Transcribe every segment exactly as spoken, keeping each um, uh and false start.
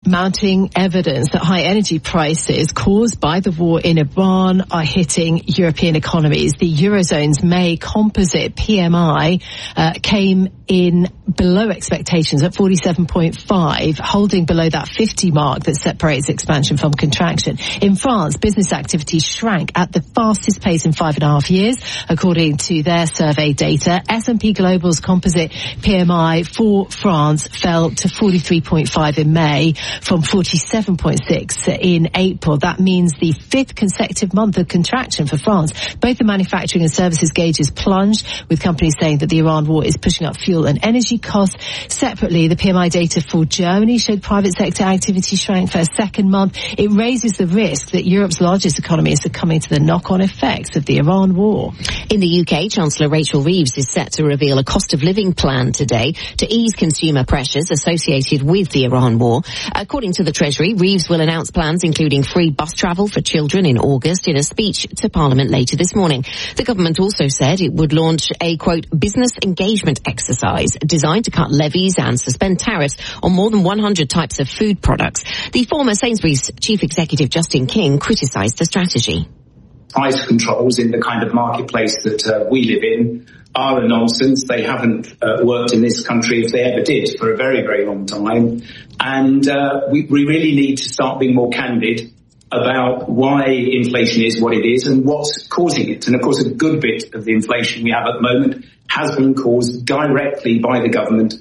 mounting evidence that high energy prices caused by the war in Iran are hitting European economies. The Eurozone's May composite P M I uh, came in below expectations at forty-seven point five, holding below that fifty mark that separates expansion from contraction. In France, business activity shrank at the fastest pace in five and a half years, according to their survey data. S and P Global's composite P M I for France fell to forty-three point five in May, from forty-seven point six in April. That means the fifth consecutive month of contraction for France. Both the manufacturing and services gauges plunged, with companies saying that the Iran war is pushing up fuel and energy costs. Separately, the P M I data for Germany showed private sector activity shrank for a second month. It raises the risk that Europe's largest economy is succumbing to the knock-on effects of the Iran war. In the U K, Chancellor Rachel Reeves is set to reveal a cost of living plan today to ease consumer pressures associated with the Iran war. According to the Treasury, Reeves will announce plans including free bus travel for children in August in a speech to Parliament later this morning. The government also said it would launch a, quote, business engagement exercise designed to cut levies and suspend tariffs on more than one hundred types of food products. The former Sainsbury's chief executive, Justin King, criticised the strategy. Price controls in the kind of marketplace that uh, we live in are a nonsense. They haven't uh, worked in this country, if they ever did, for a very, very long time. And uh, we, we really need to start being more candid about why inflation is what it is and what's causing it. And of course, a good bit of the inflation we have at the moment has been caused directly by the government.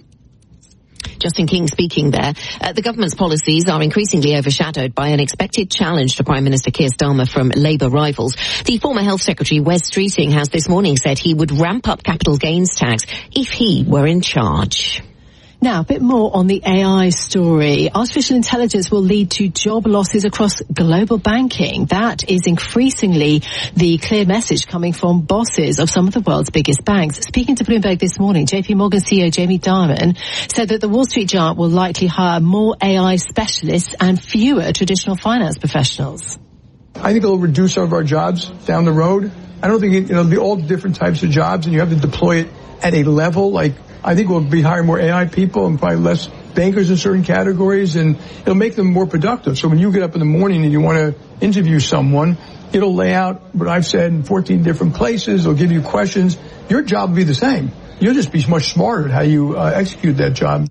Justin King speaking there. Uh, the government's policies are increasingly overshadowed by an expected challenge to Prime Minister Keir Starmer from Labour rivals. The former Health Secretary, Wes Streeting, has this morning said he would ramp up capital gains tax if he were in charge. Now, a bit more on the A I story. Artificial intelligence will lead to job losses across global banking. That is increasingly the clear message coming from bosses of some of the world's biggest banks. Speaking to Bloomberg this morning, J P Morgan C E O Jamie Dimon said that the Wall Street giant will likely hire more A I specialists and fewer traditional finance professionals. I think it'll reduce some of our jobs down the road. I don't think it, it'll be all different types of jobs, and you have to deploy it at a level like I think we'll be hiring more A I people and probably less bankers in certain categories, and it'll make them more productive. So when you get up in the morning and you want to interview someone, it'll lay out what I've said in fourteen different places. It'll give you questions. Your job will be the same. You'll just be much smarter at how you uh, execute that job.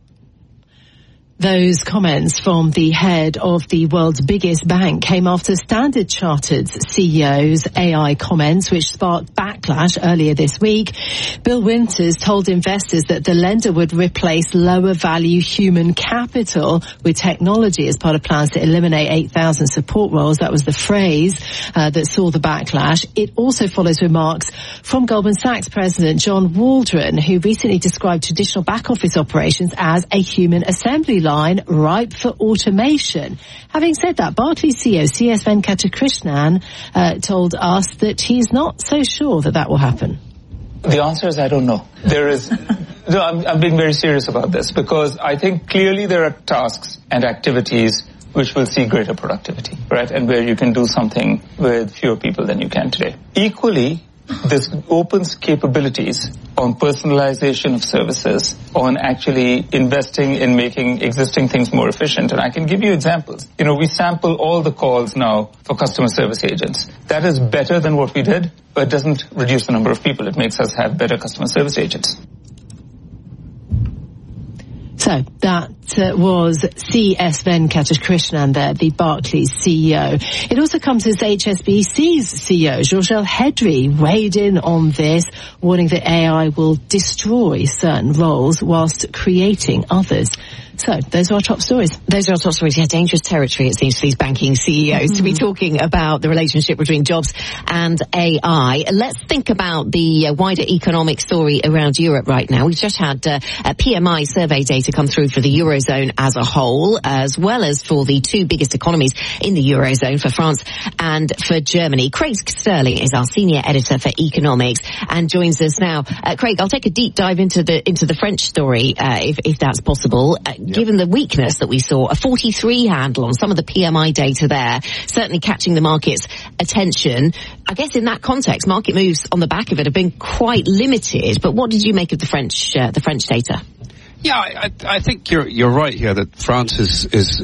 Those comments from the head of the world's biggest bank came after Standard Chartered's C E O's A I comments, which sparked backlash earlier this week. Bill Winters told investors that the lender would replace lower value human capital with technology as part of plans to eliminate eight thousand support roles. That was the phrase uh, that saw the backlash. It also follows remarks from Goldman Sachs President John Waldron, who recently described traditional back office operations as a human assembly line ripe for automation. Having said that, Barclays C E O C S Venkatakrishnan uh, told us that he's not so sure that that will happen. The answer is I don't know. There is, no, I'm, I'm being very serious about this because I think clearly there are tasks and activities which will see greater productivity, right? And where you can do something with fewer people than you can today. Equally, this opens capabilities on personalization of services, on actually investing in making existing things more efficient. And I can give you examples. You know, we sample all the calls now for customer service agents. That is better than what we did, but it doesn't reduce the number of people. It makes us have better customer service agents. So that uh, was C S Venkatakrishnan there, the Barclays C E O. It also comes as H S B C's C E O, Georges Elhedery, weighed in on this, warning that A I will destroy certain roles whilst creating others. So, those are our top stories. Those are our top stories. Yeah, dangerous territory, it seems, for these banking C E Os mm-hmm. to be talking about the relationship between jobs and A I. Let's think about the uh, wider economic story around Europe right now. We've just had uh, a P M I survey data come through for the Eurozone as a whole, as well as for the two biggest economies in the Eurozone, for France and for Germany. Craig Sterling is our senior editor for economics and joins us now. Uh, Craig, I'll take a deep dive into the into the French story, uh, if, if that's possible. Uh, Yep. Given the weakness that we saw, a forty-three handle on some of the P M I data there, certainly catching the market's attention. I guess in that context, market moves on the back of it have been quite limited. But what did you make of the French uh, the French data? Yeah, I, I think you're you're right here that France is is is. Uh,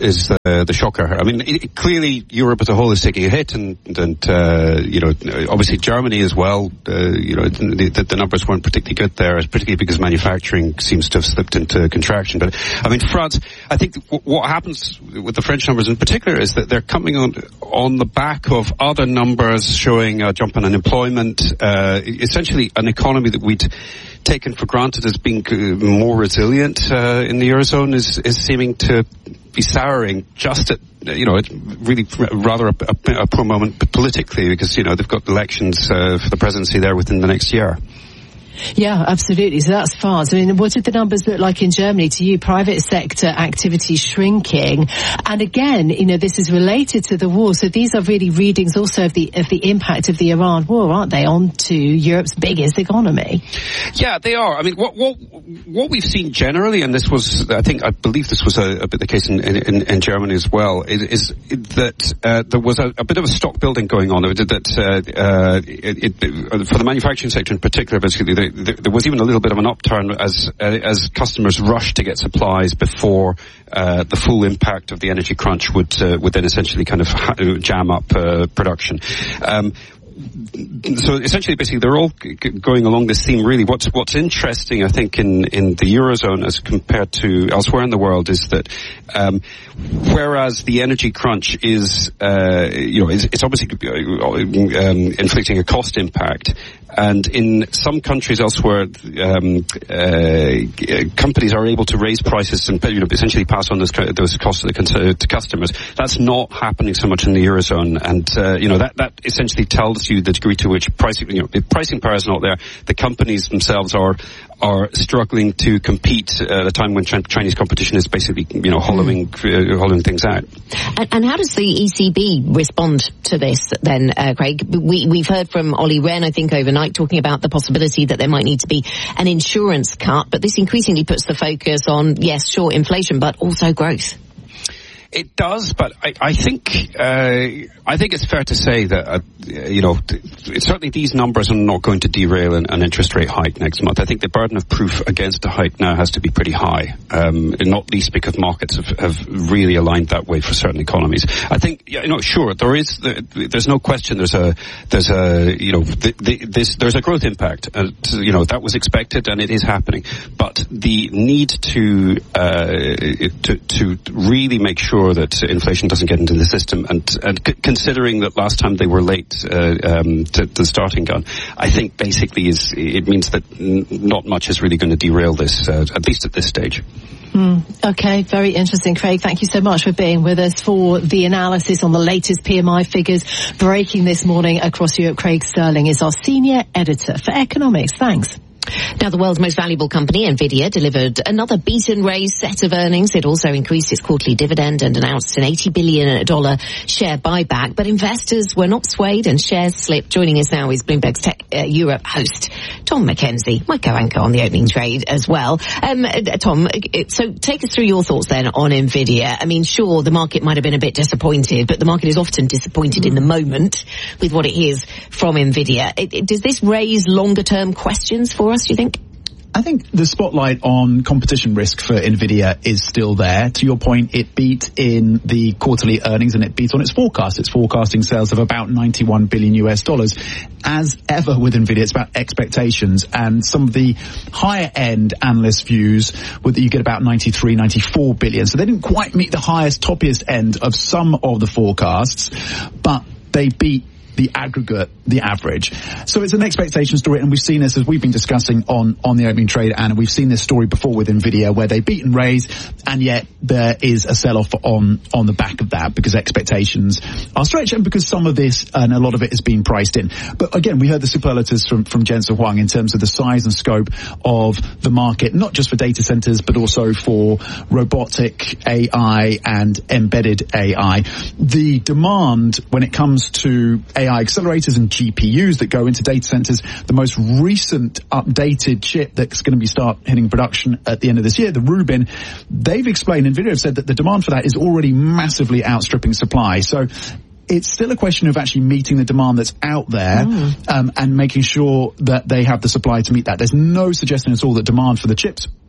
uh, the shocker. I mean, it, clearly Europe as a whole is taking a hit, and, and uh, you know, obviously Germany as well. Uh, you know, the, the, the numbers weren't particularly good there, particularly because manufacturing seems to have slipped into contraction. But I mean, France, I think w- what happens with the French numbers in particular is that they're coming on on the back of other numbers showing a jump in unemployment, uh, essentially an economy that we'd taken for granted as being more resilient uh, in the Eurozone is, is seeming to be souring just at, you know, it's really rather a, a, a poor moment politically, because, you know, they've got elections uh, for the presidency there within the next year. Yeah, absolutely. So that's fast. I mean, what did the numbers look like in Germany to you? Private sector activity shrinking. And again, you know, this is related to the war. So these are really readings also of the of the impact of the Iran war, aren't they, on to Europe's biggest economy? Yeah, they are. I mean, what what what we've seen generally, and this was, I think, I believe this was a, a bit the case in, in, in Germany as well, is, is that uh, there was a, a bit of a stock building going on. That uh, uh, it, it, for the manufacturing sector in particular, basically, they, there was even a little bit of an upturn as uh, as customers rushed to get supplies before uh, the full impact of the energy crunch would uh, would then essentially kind of ha- jam up uh, production. Um, So essentially, basically, they're all g- going along this theme, really. What's what's interesting, I think, in, in the Eurozone as compared to elsewhere in the world is that um, whereas the energy crunch is, uh, you know, is, it's obviously um, inflicting a cost impact, and in some countries elsewhere, um, uh, companies are able to raise prices and, you know, essentially pass on those, those costs to, the, to customers. That's not happening so much in the Eurozone, and uh, you know that that essentially tells you the degree to which pricing, you know, if pricing power is not there, the companies themselves are are struggling to compete at a time when Chinese competition is basically, you know, hollowing uh, hollowing things out. And, and how does the E C B respond to this then, uh, Craig? We, we've heard from Olli Rehn, I think, overnight, talking about the possibility that there might need to be an insurance cut, but this increasingly puts the focus on, yes, sure, inflation, but also growth. It does, but I, I think uh, I think it's fair to say that uh, you know th- certainly these numbers are not going to derail an, an interest rate hike next month. I think the burden of proof against a hike now has to be pretty high, um, and not least because markets have, have really aligned that way for certain economies. I think, you know, sure, there is the, there's no question there's a there's a you know the, the, this there's a growth impact. Uh, to, you know that was expected and it is happening, but the need to uh, to to really make sure that inflation doesn't get into the system, and, and c- considering that last time they were late uh, um, to, to the starting gun, I think basically is it means that n- not much is really going to derail this, uh, at least at this stage. Mm, okay, very interesting, Craig. Thank you so much for being with us for the analysis on the latest P M I figures breaking this morning across Europe. Craig Sterling is our senior editor for economics. Thanks. Now, the world's most valuable company, Nvidia, delivered another beat and raise set of earnings. It also increased its quarterly dividend and announced an eighty billion dollars share buyback. But investors were not swayed and shares slipped. Joining us now is Bloomberg's Tech uh, Europe host, Tom McKenzie, my co-anchor on the opening trade as well. Um, uh, Tom, uh, so take us through your thoughts then on Nvidia. I mean, sure, the market might have been a bit disappointed, but the market is often disappointed in the moment with what it hears from Nvidia. It, it, does this raise longer-term questions for us, do you think? I think the spotlight on competition risk for Nvidia is still there. To your point, it beat in the quarterly earnings and it beat on its forecast. It's forecasting sales of about ninety-one billion U S dollars. As ever with Nvidia, it's about expectations, and some of the higher end analyst views were that you get about ninety-three, ninety-four billion. So they didn't quite meet the highest, toppiest end of some of the forecasts, but they beat the aggregate, the average. So it's an expectation story, and we've seen this as we've been discussing on, on the opening trade, and we've seen this story before with Nvidia where they beat and raise, and yet there is a sell-off on, on the back of that because expectations are stretched and because some of this and a lot of it is being priced in. But again, we heard the superlatives from, from Jensen Huang in terms of the size and scope of the market, not just for data centers, but also for robotic A I and embedded A I. The demand when it comes to A I accelerators and G P Us that go into data centers, the most recent updated chip that's going to be start hitting production at the end of this year, the Rubin, they've explained, NVIDIA have said that the demand for that is already massively outstripping supply. So it's still a question of actually meeting the demand that's out there, mm. um, and making sure that they have the supply to meet that. There's no suggestion at all that demand for the chips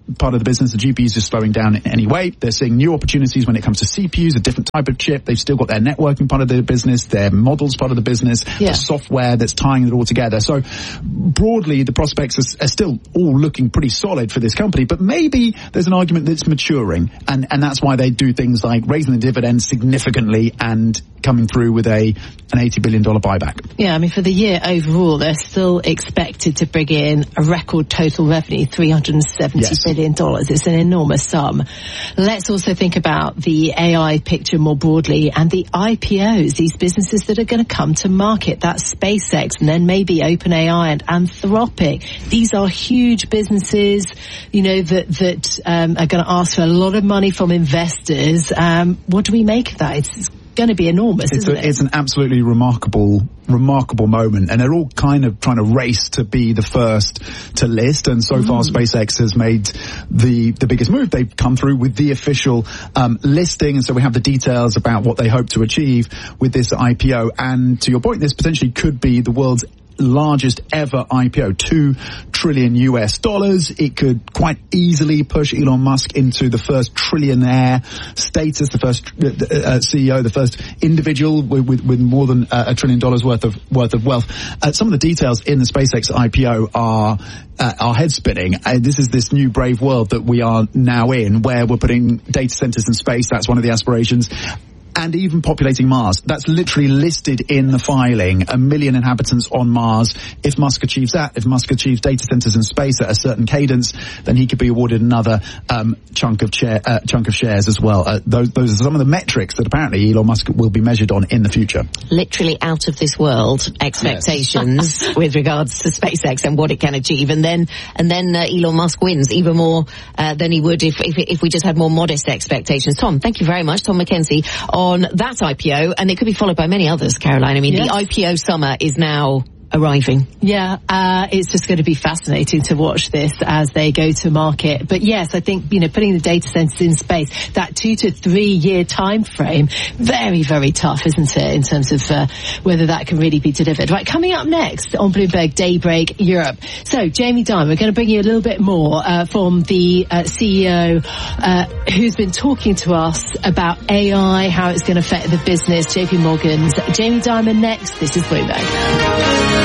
part of the business. The G P Us are slowing down anyway. They're seeing new opportunities when it comes to C P Us, a different type of chip. They've still got their networking part of the business, their models part of the business, yeah. the software that's tying it all together. So broadly, the prospects are, are still all looking pretty solid for this company, but maybe there's an argument that it's maturing, and, and that's why they do things like raising the dividend significantly and coming through with a an eighty billion dollars buyback. Yeah, I mean, for the year overall, they're still expected to bring in a record total revenue, three hundred seventy yes. billion dollars. It's an enormous sum. Let's also think about the A I picture more broadly and the I P Os, these businesses that are going to come to market. That's SpaceX and then maybe OpenAI and Anthropic. These are huge businesses, you know, that, that um, are going to ask for a lot of money from investors. Um, what do we make of that? It's, it's going to be enormous, it's isn't a, it? It's an absolutely remarkable, remarkable moment, and they're all kind of trying to race to be the first to list. And so mm. far, SpaceX has made the the biggest move. They've come through with the official um, listing, and so we have the details about what they hope to achieve with this I P O. And to your point, this potentially could be the world's largest ever I P O, two trillion U S dollars. It could quite easily push Elon Musk into the first trillionaire status, the first uh, C E O, the first individual with, with, with more than uh, a trillion dollars worth of worth of wealth. Uh, some of the details in the SpaceX I P O are uh, are head spinning. Uh, this is this new brave world that we are now in, where we're putting data centers in space. That's one of the aspirations. And even populating Mars. That's literally listed in the filing. A million inhabitants on Mars. If Musk achieves that, if Musk achieves data centers in space at a certain cadence, then he could be awarded another um, chunk of share, uh, chunk of shares as well. Uh, those, those are some of the metrics that apparently Elon Musk will be measured on in the future. Literally out of this world expectations yes. with regards to SpaceX and what it can achieve, and then and then uh, Elon Musk wins even more uh, than he would if, if if we just had more modest expectations. Tom, thank you very much, Tom McKenzie, on that I P O, and it could be followed by many others, Caroline. I mean, yes. the I P O summer is now arriving. Yeah, uh, it's just going to be fascinating to watch this as they go to market. But yes, I think, you know, putting the data centers in space, that two to three year time frame, very, very tough, isn't it, in terms of uh, whether that can really be delivered. Right, coming up next on Bloomberg Daybreak Europe. So, Jamie Dimon, we're going to bring you a little bit more uh, from the uh, C E O uh, who's been talking to us about A I, how it's going to affect the business. J P Morgan's Jamie Dimon next. This is Bloomberg.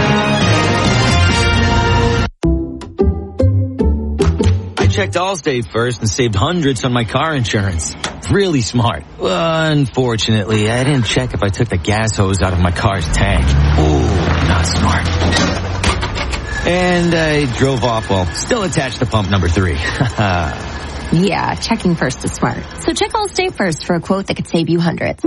Checked Allstate first and saved hundreds on my car insurance. Really smart. Well, unfortunately, I didn't check if I took the gas hose out of my car's tank. Ooh, not smart. And I drove off while still attached to pump number three. Yeah, checking first is smart. So check Allstate first for a quote that could save you hundreds.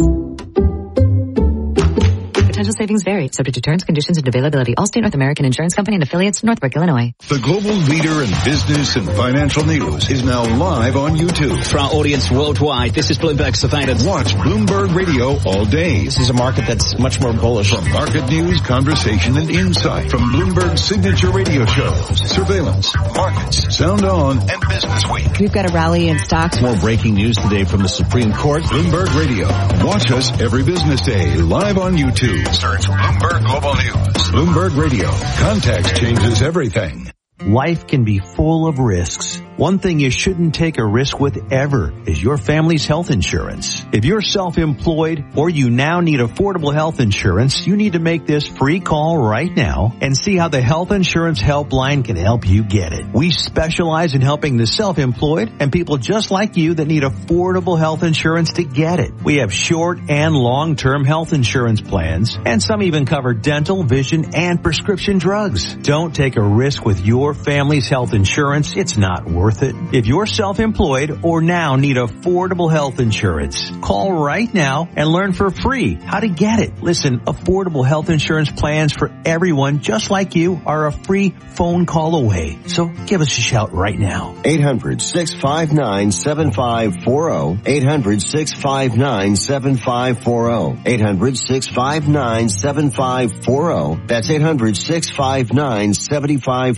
Potential savings vary, subject to terms, conditions, and availability. Allstate North American Insurance Company and affiliates, Northbrook, Illinois. The global leader in business and financial news is now live on YouTube. For our audience worldwide, this is Bloomberg Surveillance. Watch Bloomberg Radio all day. This is a market that's much more bullish. From market news, conversation, and insight. From Bloomberg's signature radio shows, Surveillance, Markets, Sound On, and Business Week. We've got a rally in stocks. More breaking news today from the Supreme Court. Bloomberg Radio. Watch us every business day live on YouTube. Search Bloomberg Global News. Bloomberg Radio. Context changes everything. Life can be full of risks. One thing you shouldn't take a risk with ever is your family's health insurance. If you're self-employed or you now need affordable health insurance, you need to make this free call right now and see how the Health Insurance Helpline can help you get it. We specialize in helping the self-employed and people just like you that need affordable health insurance to get it. We have short and long-term health insurance plans, and some even cover dental, vision, and prescription drugs. Don't take a risk with your family's health insurance. It's not worth it. If you're self-employed or now need affordable health insurance, call right now and learn for free how to get it. Listen, affordable health insurance plans for everyone just like you are a free phone call away. So give us a shout right now. eight hundred, six five nine, seven five four zero. eight hundred, six five nine, seven five four zero. eight hundred, six five nine, seven five four zero. That's eight hundred, six five nine, seven five four zero.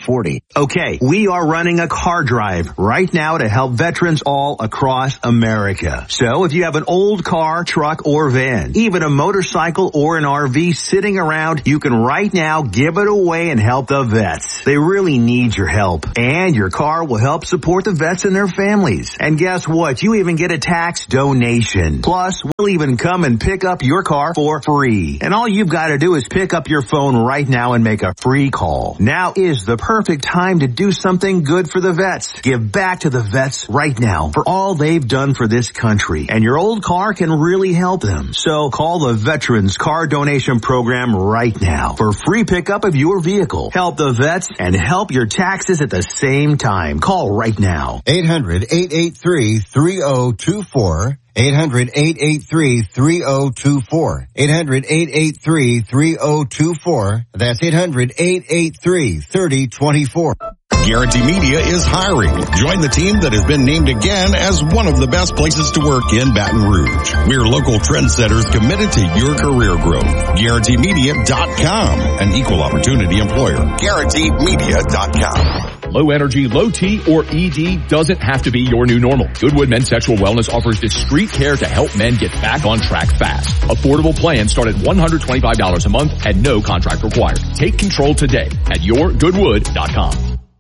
Okay, we are running a car drive right now to help veterans all across America. So if you have an old car, truck, or van, even a motorcycle or an R V sitting around, you can right now give it away and help the vets. They really need your help. And your car will help support the vets and their families. And guess what? You even get a tax donation. Plus, we'll even come and pick up your car for free. And all you've got to do is pick up your phone right now and make a free call. Now is the perfect time to do something good for the vets. Give back to the vets right now for all they've done for this country. And your old car can really help them. So call the Veterans Car Donation Program right now for free pickup of your vehicle. Help the vets and help your taxes at the same time. Call right now. eight hundred, eight eight three, three oh two four. eight hundred, eight eight three, three oh two four. eight hundred, eight eight three, three oh two four. That's eight hundred, eight eight three, three oh two four. Guarantee Media is hiring. Join the team that has been named again as one of the best places to work in Baton Rouge. We're local trendsetters committed to your career growth. Guarantee Media dot com, an equal opportunity employer. Guarantee Media dot com. Low energy, low T, or E D doesn't have to be your new normal. Goodwood Men's Sexual Wellness offers discreet care to help men get back on track fast. Affordable plans start at one hundred twenty-five dollars a month and no contract required. Take control today at your goodwood dot com.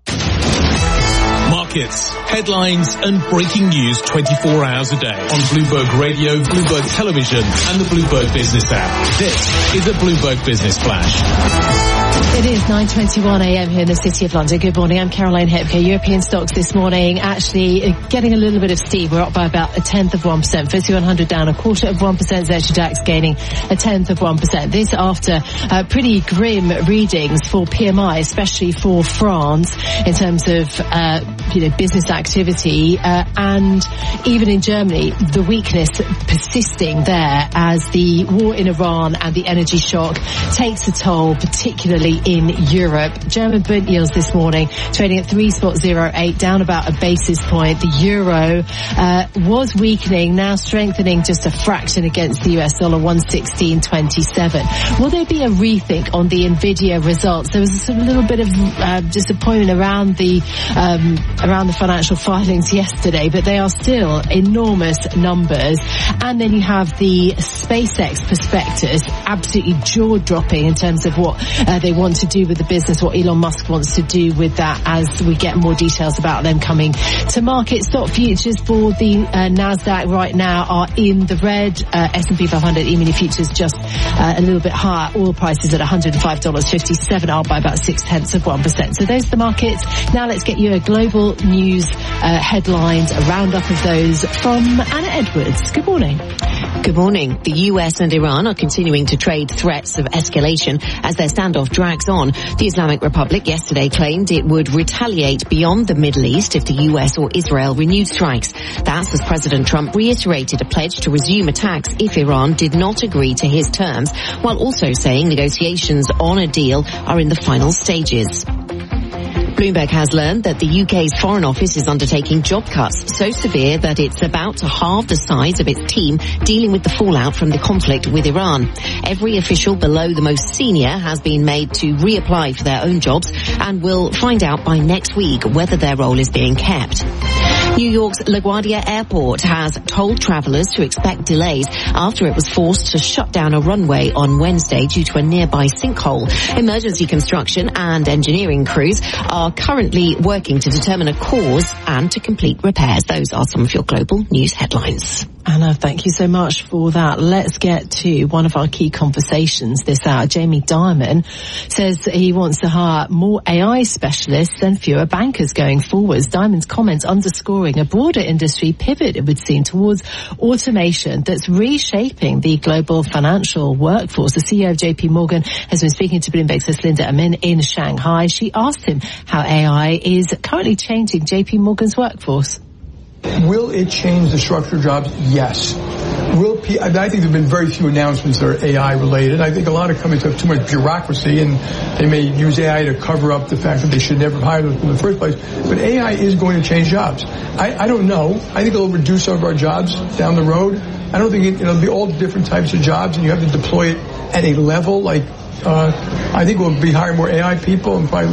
Markets, headlines, and breaking news twenty-four hours a day on Bloomberg Radio, Bloomberg Television, and the Bloomberg Business app. This is a Bloomberg Business Flash. It is nine twenty-one a.m. here in the City of London. Good morning, I'm Caroline Hepker. European stocks this morning actually getting a little bit of steam. We're up by about a tenth of one percent. F T S E one hundred down a quarter of one percent. Z H DAX gaining a tenth of one percent. This after uh, pretty grim readings for P M I, especially for France in terms of uh, you know business activity, uh, and even in Germany, the weakness persisting there as the war in Iran and the energy shock takes a toll, particularly in Europe. German Bund yields this morning trading at three point oh eight, down about a basis point. The euro uh, was weakening, now strengthening just a fraction against the U S dollar, one sixteen twenty-seven. Will there be a rethink on the Nvidia results? There was a sort of little bit of uh, disappointment around the um, around the financial filings yesterday, but they are still enormous numbers. And then you have the SpaceX prospectus, absolutely jaw-dropping in terms of what uh, they want to do with the business, what Elon Musk wants to do with that, as we get more details about them coming to market. Stock futures for the uh, NASDAQ right now are in the red. Uh, S and P five hundred E-mini futures just uh, a little bit higher. Oil prices at one hundred five dollars fifty-seven, up by about six tenths of one percent. So those are the markets. Now let's get you a global news uh, headlines, a roundup of those from Anna Edwards. Good morning. Good morning. The U S and Iran are continuing to trade threats of escalation as their standoff drags on. The Islamic Republic yesterday claimed it would retaliate beyond the Middle East if the U S or Israel renewed strikes. That's as President Trump reiterated a pledge to resume attacks if Iran did not agree to his terms, while also saying negotiations on a deal are in the final stages. Bloomberg has learned that the U K's Foreign Office is undertaking job cuts so severe that it's about to halve the size of its team dealing with the fallout from the conflict with Iran. Every official below the most senior has been made to reapply for their own jobs and will find out by next week whether their role is being kept. New York's LaGuardia Airport has told travelers to expect delays after it was forced to shut down a runway on Wednesday due to a nearby sinkhole. Emergency construction and engineering crews are currently working to determine a cause and to complete repairs. Those are some of your global news headlines. Anna, thank you so much for that. Let's get to one of our key conversations this hour. Jamie Dimon says he wants to hire more A I specialists and fewer bankers going forwards. Dimon's comments underscoring a broader industry pivot, it would seem, towards automation that's reshaping the global financial workforce. The C E O of J P Morgan has been speaking to Bloomberg's Linda Amin in Shanghai. She asked him how A I is currently changing J P Morgan's workforce. Will it change the structure of jobs? Yes. Will P- I think there have been very few announcements that are A I related. I think a lot of companies have too much bureaucracy and they may use A I to cover up the fact that they should never hire them in the first place. But A I is going to change jobs. I, I don't know. I think it'll reduce some of our jobs down the road. I don't think it, it'll be all different types of jobs and you have to deploy it at a level like Uh, I think we'll be hiring more A I people and probably less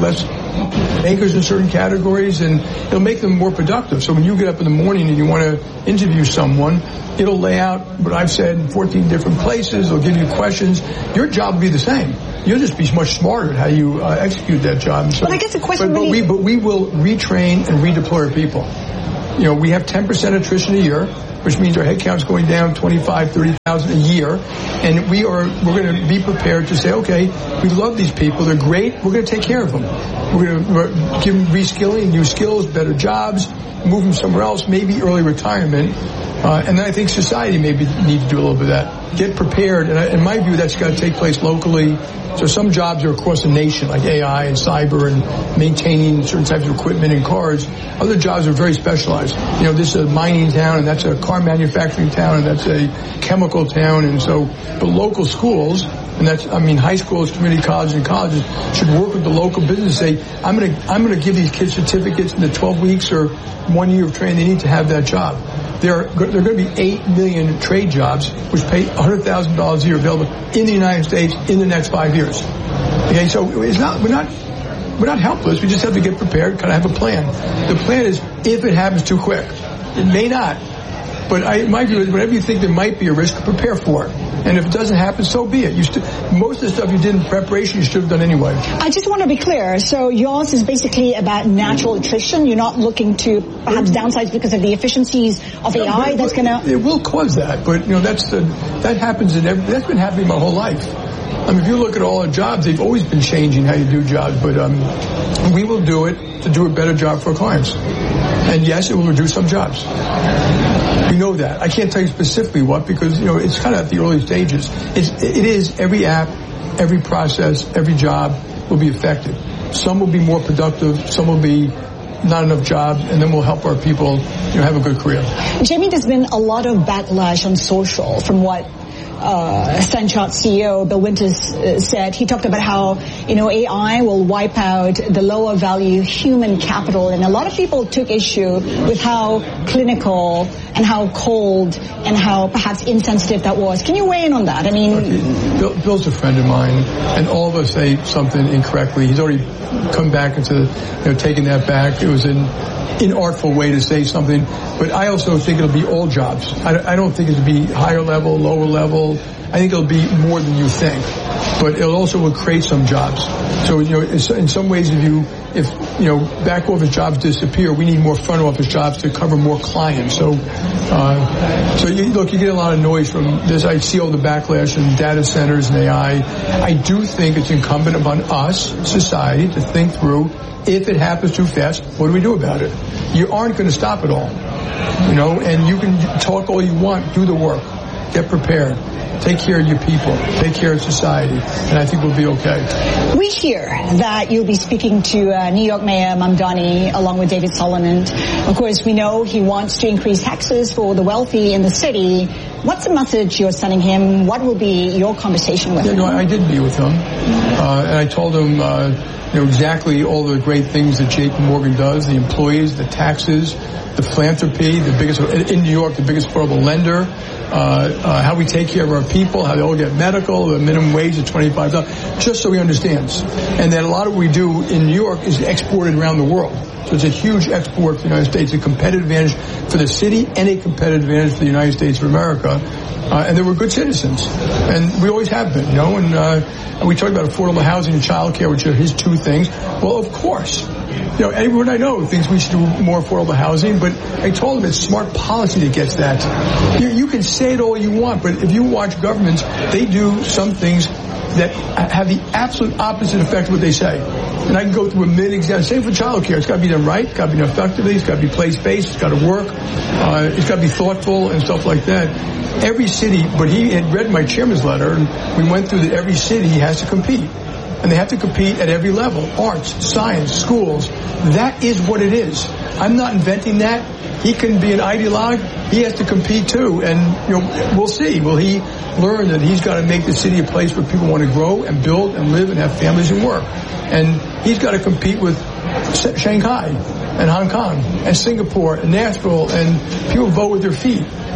bankers in certain categories, and it'll make them more productive. So when you get up in the morning and you want to interview someone, it'll lay out what I've said in fourteen different places. It'll give you questions. Your job will be the same. You'll just be much smarter at how you uh, execute that job. So, but I guess the question but, but, really... we, but we will retrain and redeploy our people. You know, we have ten percent attrition a year, which means our headcount's going down twenty-five, thirty thousand a year. And we are, we're going to be prepared to say, okay, we love these people. They're great. We're going to take care of them. We're going to give them reskilling, new skills, better jobs, move them somewhere else, maybe early retirement. Uh, and then I think society maybe need to do a little bit of that. Get prepared. And I, in my view, that's got to take place locally. So some jobs are across the nation, like A I and cyber and maintaining certain types of equipment and cars. Other jobs are very specialized. You know, this is a mining town, and that's a car manufacturing town, and that's a chemical town. And so the local schools, and that's, I mean, high schools, community colleges, and colleges should work with the local business. Say, I'm going to, I'm going to give these kids certificates in the twelve weeks or one year of training they need to have that job. There are, there are going to be eight million trade jobs, which pay one hundred thousand dollars a year available in the United States in the next five years. Okay, so it's not, we're not, we're not helpless. We just have to get prepared, kind of have a plan. The plan is if it happens too quick. It may not. But I, my view is whenever you think there might be a risk, prepare for it. And if it doesnesn't happen, so be it. You st- most of the stuff you did in preparation, you should have done anyway. I just want to be clear. So yours is basically about natural attrition. You're not looking to perhaps downsides because of the efficiencies of A I. No, that's going to... It will cause that. But, you know, that's the, that happens in every... That's been happening my whole life. I mean, if you look at all our jobs, they've always been changing how you do jobs. But um, we will do it to do a better job for our clients. And yes, it will reduce some jobs. We know that. I can't tell you specifically what because, you know, it's kind of at the early stages. It's, it is every app, every process, every job will be affected. Some will be more productive. Some will be not enough jobs, and then we'll help our people, you know, have a good career. Jamie, there's been a lot of backlash on social from what Uh, Stanchart C E O Bill Winters uh, said. He talked about how, you know, A I will wipe out the lower value human capital, and a lot of people took issue with how clinical and how cold and how perhaps insensitive that was. Can you weigh in on that? I mean, okay. Bill, Bill's a friend of mine, and all of us say something incorrectly. He's already come back into, you know, taking that back. It was an inartful way to say something, but I also think it'll be all jobs. I, I don't think it'll be higher level, lower level. I think it'll be more than you think, but it also will create some jobs. So, you know, in some ways, if you, if, you know, back office jobs disappear, we need more front office jobs to cover more clients. So, uh, so you, look, you get a lot of noise from this. I see all the backlash in data centers and A I. I do think it's incumbent upon us, society, to think through, if it happens too fast, what do we do about it? You aren't going to stop it all, you know, and you can talk all you want, do the work, get prepared. Take care of your people. Take care of society. And I think we'll be okay. We hear that you'll be speaking to uh, New York Mayor Mamdani along with David Solomon. Of course, we know he wants to increase taxes for the wealthy in the city. What's the message you're sending him? What will be your conversation with yeah, him? No, I did meet with him. Uh, and I told him, uh, you know, exactly all the great things that J P Morgan does, the employees, the taxes, the philanthropy, the biggest, in New York, the biggest affordable lender. Uh, uh, how we take care of our people, how they all get medical, the minimum wage of twenty-five dollars, just so he understands. And that a lot of what we do in New York is exported around the world. So it's a huge export for the United States, a competitive advantage for the city and a competitive advantage for the United States of America. Uh, and they were good citizens. And we always have been, you know, and, uh, and we talked about affordable housing and child care, which are his two things. Well, of course. You know, everyone I know thinks we should do more affordable housing, but I told them it's smart policy that gets that. You, you can say it all you want, but if you watch governments, they do some things that have the absolute opposite effect of what they say. And I can go through a million examples. Same for child care. It's got to be done right. It's got to be done effectively. It's got to be place-based. It's got to work. Uh, it's got to be thoughtful and stuff like that. Every city, but he had read my chairman's letter, and we went through that every city has to compete. And they have to compete at every level. Arts, science, schools. That is what it is. I'm not inventing that. He can be an ideologue. He has to compete too. And, you know, we'll see. Will he learn that he's got to make the city a place where people want to grow and build and live and have families and work. And he's got to compete with Shanghai and Hong Kong and Singapore and Nashville, and people vote with their feet.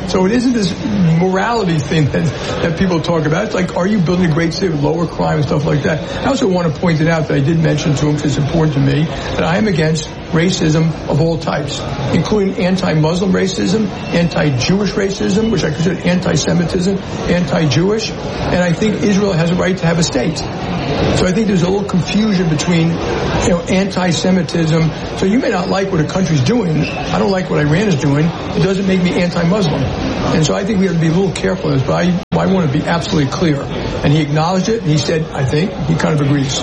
So it isn't this morality thing that, that people talk about. It's like, are you building a great city with lower crime and stuff like that? I also want to point it out that I did mention to him, because it's important to me, that I am against racism of all types, including anti-Muslim racism, anti-Jewish racism, which I consider anti-Semitism, anti-Jewish, and I think Israel has a right to have a state. So I think there's a little confusion between, you know, anti-Semitism. So you may not like what a country's doing. I don't like what Iran is doing. It doesn't make me anti-Muslim. And so I think we have to be a little careful of this, but I, I want to be absolutely clear. And he acknowledged it, and he said, I think, he kind of agrees.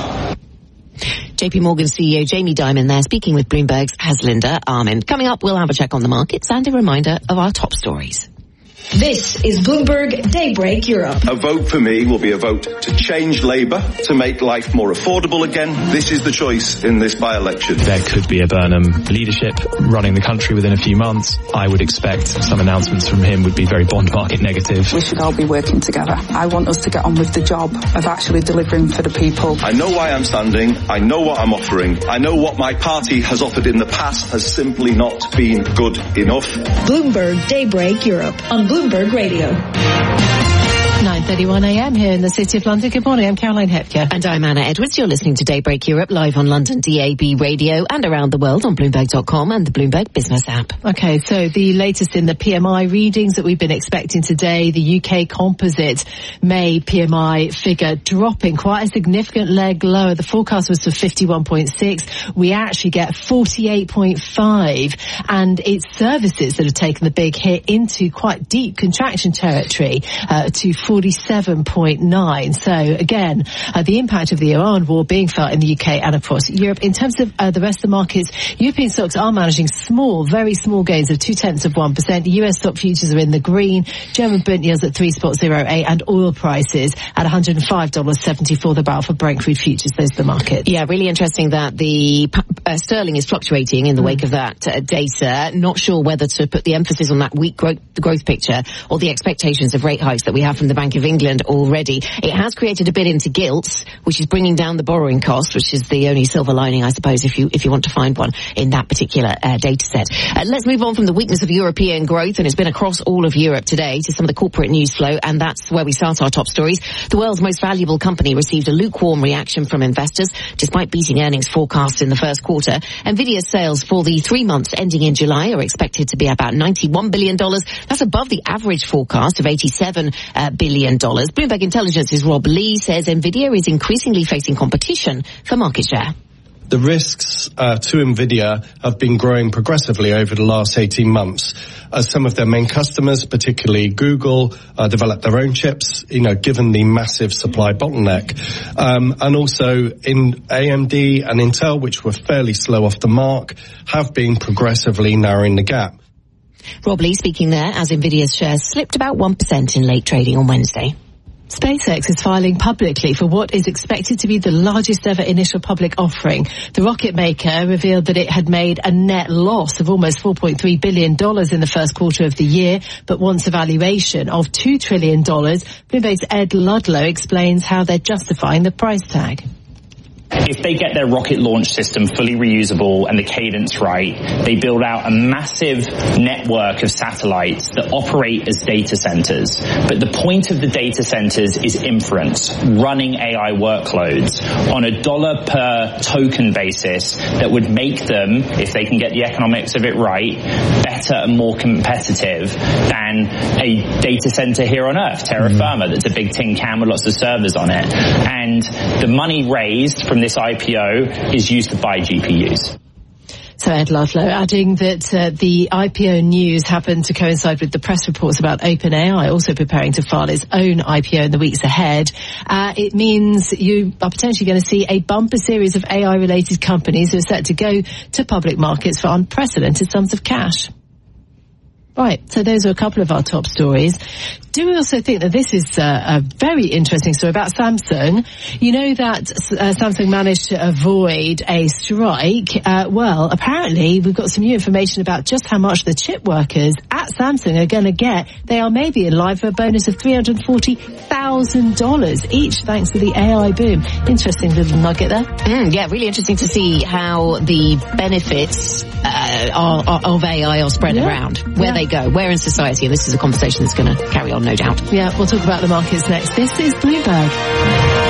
J P Morgan C E O Jamie Dimon there, speaking with Bloomberg's Haslinda Armin. Coming up, we'll have a check on the markets and a reminder of our top stories. This is Bloomberg Daybreak Europe. A vote for me will be a vote to change Labour, to make life more affordable again. This is the choice in this by-election. There could be a Burnham leadership running the country within a few months. I would expect some announcements from him would be very bond market negative. We should all be working together. I want us to get on with the job of actually delivering for the people. I know why I'm standing. I know what I'm offering. I know what my party has offered in the past has simply not been good enough. Bloomberg Daybreak Europe on Bloomberg Radio. nine thirty-one a.m. here in the City of London. Good morning, I'm Caroline Hepker. And I'm Anna Edwards. You're listening to Daybreak Europe live on London D A B radio and around the world on Bloomberg dot com and the Bloomberg Business app. Okay, so the latest in the P M I readings that we've been expecting today, the U K Composite May P M I figure dropping quite a significant leg lower. The forecast was for fifty-one point six. We actually get forty-eight point five, and it's services that have taken the big hit into quite deep contraction territory uh, to forty-seven point nine. So again, uh, the impact of the Iran war being felt in the U K and of course Europe. In terms of uh, the rest of the markets, European stocks are managing small, very small gains of two tenths of one percent. U S stock futures are in the green. German Bund yields at three point zero eight, and oil prices at one hundred five dollars seventy-four the barrel for Brent crude futures. Those are the markets. Yeah, really interesting that the uh, sterling is fluctuating in the mm. wake of that uh, data. Not sure whether to put the emphasis on that weak growth, the growth picture, or the expectations of rate hikes that we have from the Bank of England already. It has created a bit into gilts, which is bringing down the borrowing cost, which is the only silver lining, I suppose, if you if you want to find one in that particular uh, data set. Uh, let's move on from the weakness of European growth, and it's been across all of Europe today, to some of the corporate news flow, and that's where we start our top stories. The world's most valuable company received a lukewarm reaction from investors, despite beating earnings forecasts in the first quarter. Nvidia's sales for the three months ending in July are expected to be about ninety-one billion dollars. That's above the average forecast of eighty-seven uh, billion dollars. Bloomberg Intelligence's Rob Lee says Nvidia is increasingly facing competition for market share. The risks uh, to Nvidia have been growing progressively over the last eighteen months as some of their main customers, particularly Google, uh, develop their own chips, you know, given the massive supply bottleneck. Um, and also in A M D and Intel, which were fairly slow off the mark, have been progressively narrowing the gap. Rob Lee speaking there as Nvidia's shares slipped about one percent in late trading on Wednesday. SpaceX is filing publicly for what is expected to be the largest ever initial public offering. The rocket maker revealed that it had made a net loss of almost four point three billion dollars in the first quarter of the year, but wants a valuation of two trillion dollars. Bloomberg's Ed Ludlow explains how they're justifying the price tag. If they get their rocket launch system fully reusable and the cadence right, they build out a massive network of satellites that operate as data centers. But the point of the data centers is inference, running A I workloads on a dollar per token basis that would make them, if they can get the economics of it right, better and more competitive than a data center here on Earth, Terra Firma, that's a big tin can with lots of servers on it. And the money raised from this I P O is used to buy G P Us. So Ed Ludlow adding that uh, the I P O news happened to coincide with the press reports about OpenAI also preparing to file its own I P O in the weeks ahead. Uh, it means you are potentially going to see a bumper series of A I-related companies who are set to go to public markets for unprecedented sums of cash. Right, so those are a couple of our top stories. Do we also think that this is uh, a very interesting story about Samsung? You know that uh, Samsung managed to avoid a strike. Uh, well, apparently we've got some new information about just how much the chip workers at Samsung are going to get. They are maybe in line for a bonus of three hundred forty thousand dollars each, thanks to the A I boom. Interesting little nugget there. Mm, yeah, really interesting to see how the benefits uh, are, are, of A I are spread yeah. around, where yeah. they may go? Where in society? And this is a conversation that's going to carry on, no doubt. Yeah, we'll talk about the markets next. This is Bloomberg.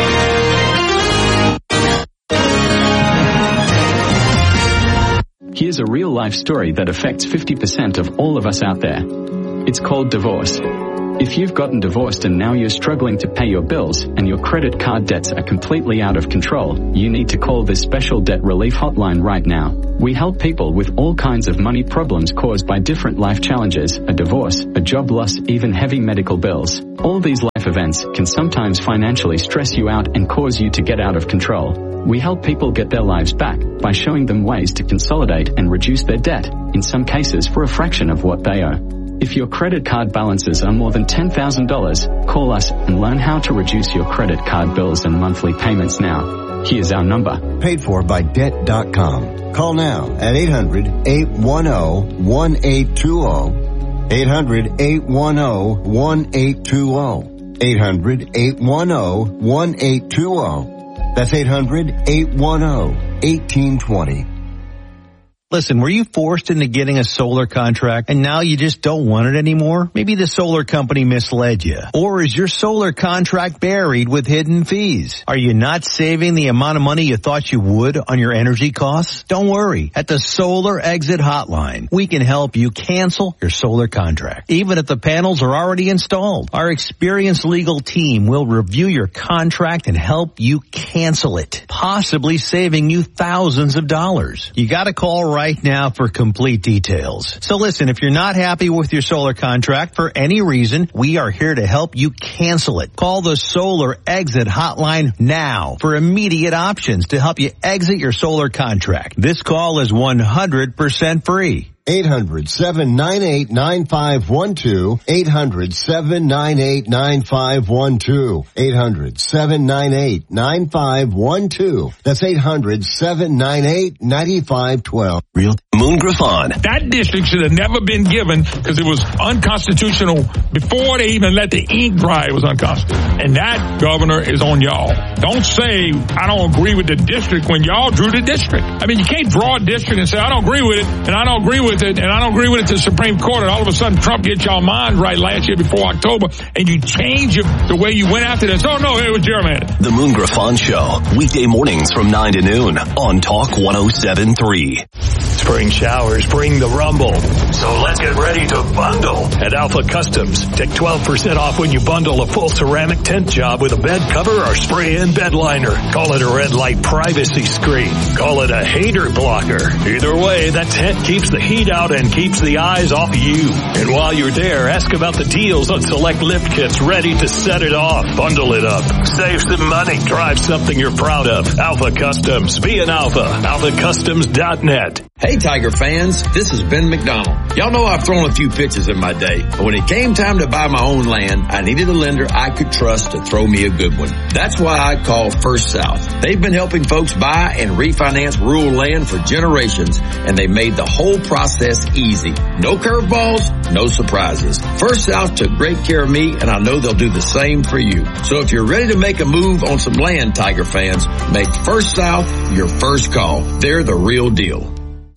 Here's a real-life story that affects fifty percent of all of us out there. It's called divorce. If you've gotten divorced and now you're struggling to pay your bills and your credit card debts are completely out of control, you need to call this special debt relief hotline right now. We help people with all kinds of money problems caused by different life challenges, a divorce, a job loss, even heavy medical bills. All these life events can sometimes financially stress you out and cause you to get out of control. We help people get their lives back by showing them ways to consolidate and reduce their debt, in some cases for a fraction of what they owe. If your credit card balances are more than ten thousand dollars, call us and learn how to reduce your credit card bills and monthly payments now. Here's our number. Paid for by debt dot com. Call now at eight hundred, eight one zero, one eight two zero. eight hundred, eight one zero, one eight two zero. eight hundred, eight one zero, one eight two zero. That's eight hundred, eight one zero, one eight two zero. Listen, were you forced into getting a solar contract and now you just don't want it anymore? Maybe the solar company misled you. Or is your solar contract buried with hidden fees? Are you not saving the amount of money you thought you would on your energy costs? Don't worry. At the Solar Exit Hotline, we can help you cancel your solar contract, even if the panels are already installed. Our experienced legal team will review your contract and help you cancel it, possibly saving you thousands of dollars. You gotta call right right now for complete details. So listen, if you're not happy with your solar contract for any reason, we are here to help you cancel it. Call the Solar Exit Hotline now for immediate options to help you exit your solar contract. This call is one hundred percent free. eight hundred, seven nine eight, nine five one two. eight hundred, seven nine eight, nine five one two. eight hundred, seven nine eight, nine five one two. That's eight hundred, seven nine eight, nine five one two. Real Moon Griffon. That district should have never been given because it was unconstitutional before they even let the ink dry. It was unconstitutional. And that, Governor, is on y'all. Don't say, I don't agree with the district when y'all drew the district. I mean, you can't draw a district and say, I don't agree with it, and I don't agree with it, and I don't agree with it to the Supreme Court, and all of a sudden Trump gets y'all minds right last year before October, and you change your, the way you went after this. Oh, no, it was gerrymandered. The Moon Griffon Show, weekday mornings from nine to noon on Talk one oh seven point three. Spring showers bring the rumble, so let's get ready to bundle at Alpha Customs. Take twelve percent off when you bundle a full ceramic tent job with a bed cover or spray-in bed liner. Call it a red light privacy screen. Call it a hater blocker. Either way, that tent keeps the heat out and keeps the eyes off you. And while you're there, ask about the deals on select lift kits ready to set it off. Bundle it up. Save some money. Drive something you're proud of. Alpha Customs. Be an Alpha. alpha customs dot net. Hey Tiger fans, this is Ben McDonald. Y'all know I've thrown a few pitches in my day, but when it came time to buy my own land, I needed a lender I could trust to throw me a good one. That's why I called First South. They've been helping folks buy and refinance rural land for generations, and they made the whole process easy. No curveballs, no surprises. First South took great care of me, and I know they'll do the same for you. So if you're ready to make a move on some land, Tiger fans, make First South your first call. They're the real deal.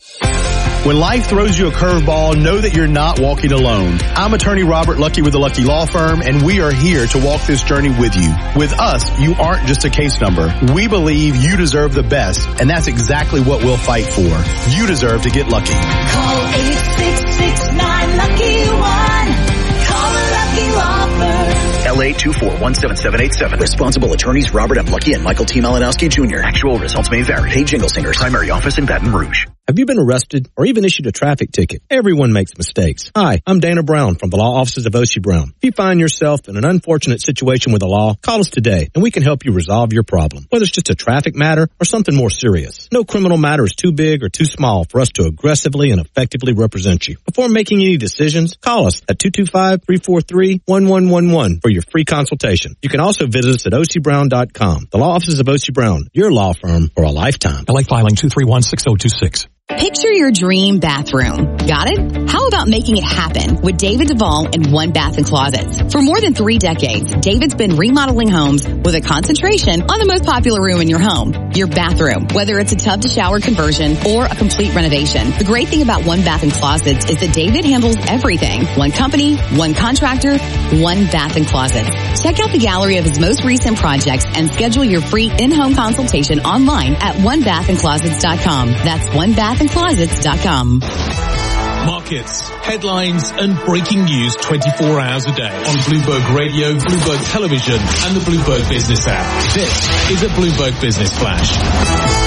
When life throws you a curveball, know that you're not walking alone. I'm attorney Robert Lucky with the Lucky Law Firm, and we are here to walk this journey with you. With us, you aren't just a case number. We believe you deserve the best, and that's exactly what we'll fight for. You deserve to get lucky. Call eight six six nine lucky one. Call the Lucky Law Firm. L A two four one seven seven eight seven. Responsible attorneys Robert M. Lucky and Michael T. Malinowski Junior Actual results may vary. Hey Jingle Singers, primary office in Baton Rouge. Have you been arrested or even issued a traffic ticket? Everyone makes mistakes. Hi, I'm Dana Brown from the law offices of O C Brown. If you find yourself in an unfortunate situation with the law, call us today and we can help you resolve your problem. Whether it's just a traffic matter or something more serious. No criminal matter is too big or too small for us to aggressively and effectively represent you. Before making any decisions, call us at two two five, three four three, one one one one for your free consultation. You can also visit us at O C Brown dot com. The law offices of O C Brown, your law firm for a lifetime. L A filing two three one six zero two six. Picture your dream bathroom. Got it? How about making it happen with David Duvall and One Bath and Closets? For more than three decades, David's been remodeling homes with a concentration on the most popular room in your home, your bathroom, whether it's a tub to shower conversion or a complete renovation. The great thing about One Bath and Closets is that David handles everything. One company, one contractor, One Bath and Closets. Check out the gallery of his most recent projects and schedule your free in-home consultation online at one bath and closets dot com. That's one bath and closets dot com. Markets, headlines, and breaking news twenty-four hours a day on Bloomberg Radio, Bloomberg Television, and the Bloomberg Business app. This is a Bloomberg Business Flash.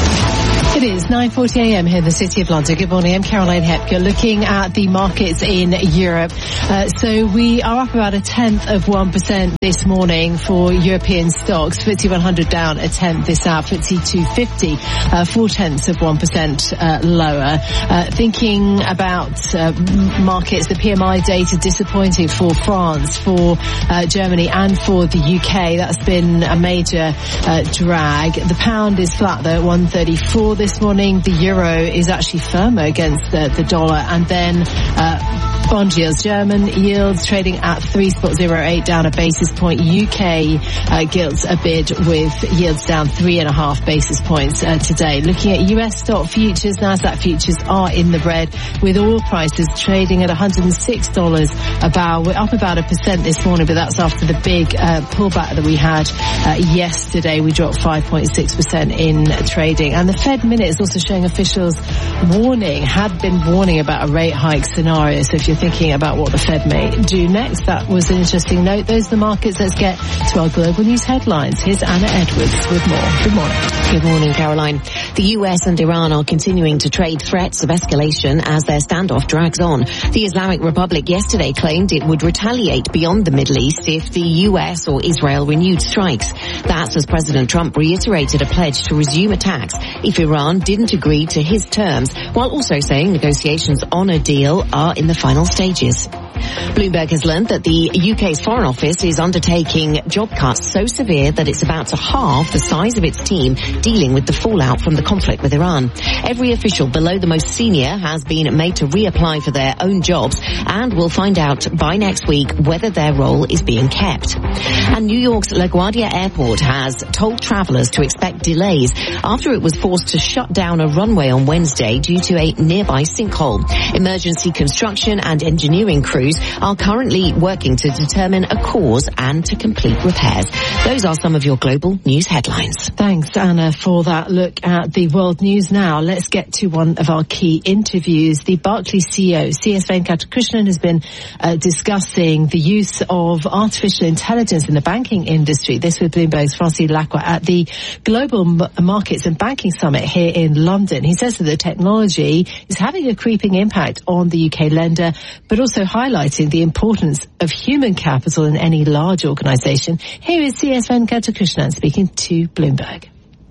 It is nine forty a.m. here in the City of London. Good morning. I'm Caroline Hepker looking at the markets in Europe. Uh, so we are up about a tenth of one percent this morning for European stocks. F T S E one hundred down a tenth this hour. F T S E two fifty, uh, four tenths of one percent uh, lower. Uh, thinking about uh, markets, the P M I data disappointing for France, for uh, Germany and for the U K. That's been a major uh, drag. The pound is flat though at one thirty-four this morning. The euro is actually firmer against the, the dollar. And then uh, bond yields, German yields trading at three point oh eight, down a basis point. U K uh, gilts a bid with yields down three and a half basis points uh, today. Looking at U S stock futures, NASDAQ futures are in the red with oil prices trading at one hundred six dollars a barrel. We're up about a percent this morning, but that's after the big uh, pullback that we had uh, yesterday. We dropped five point six percent in trading. And the Fed minute is also showing officials warning, had been warning about a rate hike scenario. So if you're thinking about what the Fed may do next, that was an interesting note. Those are the markets. Let's get to our global news headlines. Here's Anna Edwards with more. Good morning. Good morning, Caroline. The U S and Iran are continuing to trade threats of escalation as their standoff drags on. The Islamic Republic yesterday claimed it would retaliate beyond the Middle East if the U S or Israel renewed strikes. That's as President Trump reiterated a pledge to resume attacks if Iran didn't agree to his terms, while also saying negotiations on a deal are in the final stages. Bloomberg has learned that the U K's Foreign Office is undertaking job cuts so severe that it's about to halve the size of its team dealing with the fallout from the conflict with Iran. Every official below the most senior has been made to reapply for their own jobs, and we'll find out by next week whether their role is being kept. And New York's LaGuardia Airport has told travelers to expect delays after it was forced to shut down a runway on Wednesday due to a nearby sinkhole. Emergency construction and engineering crews are currently working to determine a cause and to complete repairs. Those are some of your global news headlines. Thanks, Anna, for that look at the world news. Now, let's get to one of our key interviews. The Barclays C E O, C S Venkatakrishnan, has been uh, discussing the use of artificial intelligence in the banking industry. This with Bloomberg's Francis Lacqua at the Global Markets and Banking Summit here in London. He says that the technology is having a creeping impact on the U K lender, but also highlighting the importance of human capital in any large organisation. Here is C S Venkatakrishnan speaking to Bloomberg.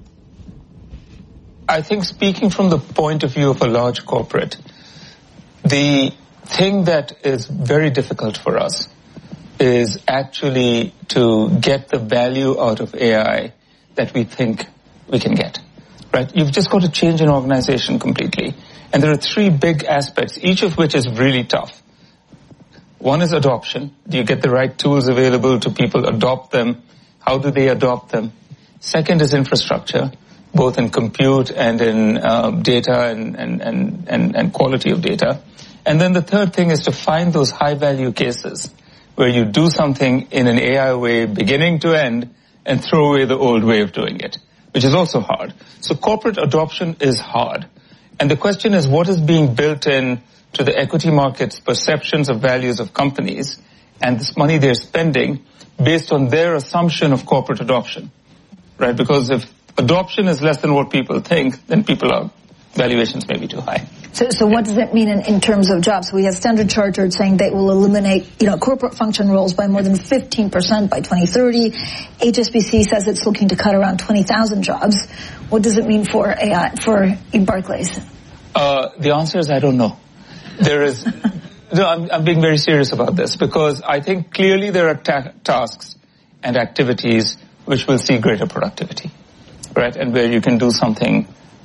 I think speaking from the point of view of a large corporate, the thing that is very difficult for us is actually to get the value out of A I that we think we can get. Right? You've just got to change an organization completely. And there are three big aspects, each of which is really tough. One is adoption. Do you get the right tools available to people adopt them? How do they adopt them? Second is infrastructure, both in compute and in uh, data and, and, and, and, and quality of data. And then the third thing is to find those high-value cases where you do something in an A I way, beginning to end, and throw away the old way of doing it, which is also hard. So corporate adoption is hard. And the question is, what is being built in to the equity market's perceptions of values of companies and this money they're spending based on their assumption of corporate adoption, right? Because if adoption is less than what people think, then people are, valuations may be too high. So, so what does it mean in, in terms of jobs? We have Standard Chartered saying they will eliminate, you know, corporate function roles by more than fifteen percent by twenty thirty. H S B C says it's looking to cut around twenty thousand jobs. What does it mean for A I, for Barclays? Uh, the answer is I don't know. There is, no, I'm, I'm being very serious about this because I think clearly there are ta- tasks and activities which will see greater productivity, right? And where you can do something